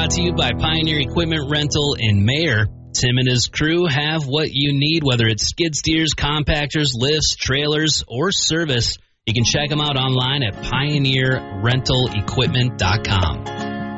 brought to you by Pioneer Equipment Rental in Mayer. Tim and his crew have what you need, whether it's skid steers, compactors, lifts, trailers, or service. You can check them out online at pioneerrentalequipment.com.